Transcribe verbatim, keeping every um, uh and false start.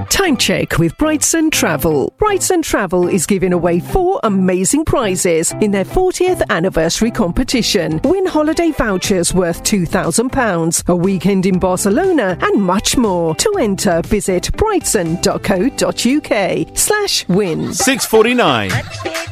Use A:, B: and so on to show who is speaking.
A: Time check with Brightson Travel. Brightson Travel is giving away four amazing prizes in their fortieth anniversary competition. Win holiday vouchers worth two thousand pounds, a weekend in Barcelona, and much more. To enter, visit brightson.co.uk slash win.
B: six forty-nine.